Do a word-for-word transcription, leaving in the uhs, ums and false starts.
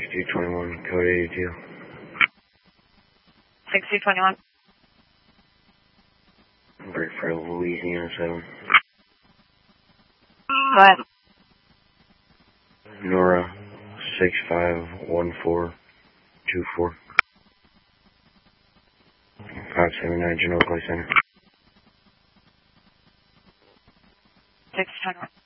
two twenty-one, code eighty-two. six two twenty-one. Break for Louisiana seven. Go ahead. Nora six five one four two four. five seven nine Genoa Clay Center. six twenty-one.